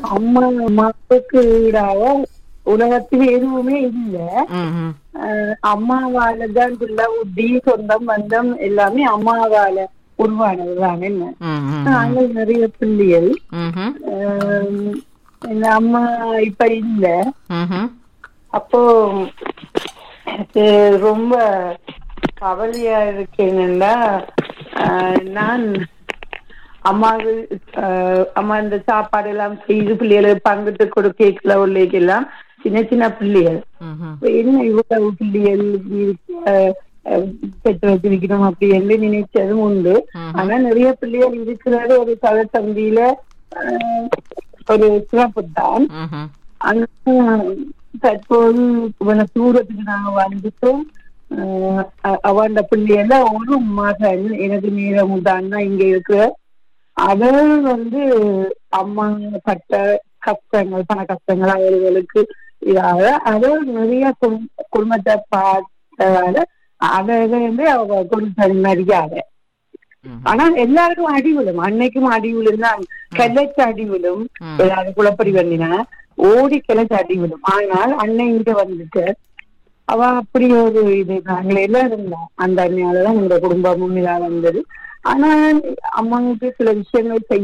அம்மாவுக்கு ஈடாக உலகத்தில் எதுவுமே இல்லை. அம்மாவாலதான் உத்தி சொந்தம் பந்தம் எல்லாமே அம்மாவால உருவானதுதான். என்ன நாங்கள் நிறைய பிள்ளைகள் எங்க அம்மா இப்ப இல்ல. அப்போ எனக்கு ரொம்ப கவலையா இருக்கேன்னா, நான் அம்மா இந்த சாப்பாடு எல்லாம் செய்து பிள்ளைகளுக்கு பங்கிட்டு கொடுக்கல உள்ளேக்கெல்லாம் சின்ன சின்ன பிள்ளைகள் என்ன இவ்வளவு பிள்ளைகள் பெற்று வச்சிருக்கணும் அப்படி என்று நினைச்சதும் உண்டு. ஆனா நிறைய பிள்ளைகள் இருக்கிறது ஒரு தந்தையில ஒரு சிறப்பு தான். தற்போது தூரத்துக்கு நாங்க வந்துட்டோம். அவன் பிள்ளையெல்லாம் ஒரு மகன் எனக்கு நேரம் தான் இங்க இருக்கிற. அவர் அம்மா பட்ட கஷ்டங்கள் பண கஷ்டங்கள் அவர்களுக்கு இதாக அவர் நிறைய குடும்பத்தை பார்த்ததால அதை அவங்க குடும்பம் மரியாத. ஆனா எல்லாருக்கும் அடி விழும், அன்னைக்கும் அடி விழும் தான். கிளைச்சு அடி விழும், ஏதாவது குழப்படி வந்தினா ஓடி கிளைச்சு அடி விழும். ஆனால் அன்னை இங்க வந்துட்டு அவ அப்படி ஒரு இது நாங்கள் எல்லாம் இருந்தோம். அந்த அன்னையாலதான் எங்க குடும்பம் முன்னிலா வந்தது. ஆனா அம்மாவுக்கு சில விஷயங்கள் செய்ய